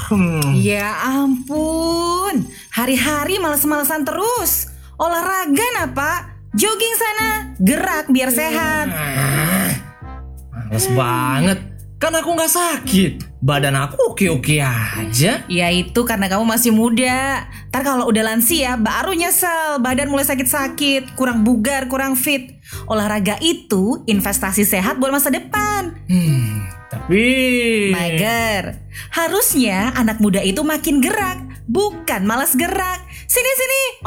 Ya ampun, hari-hari males-malesan terus. Olahraga nah Pak, jogging sana, gerak biar sehat. Males banget, kan aku gak sakit. Badan aku oke-oke aja. Ya itu karena kamu masih muda. Ntar kalau udah lansia baru nyesel, badan mulai sakit-sakit, kurang bugar, kurang fit. Olahraga itu investasi sehat buat masa depan. Tapi Mager, harusnya anak muda itu makin gerak, bukan malas gerak. Sini,